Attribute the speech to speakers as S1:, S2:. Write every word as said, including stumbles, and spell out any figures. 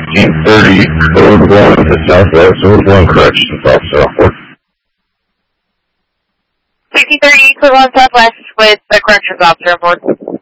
S1: fifteen thirty, Road one to Southwest, Road one corrections off Southwest.
S2: fifteen thirty, Cleveland Southwest with the corrections officer aboard.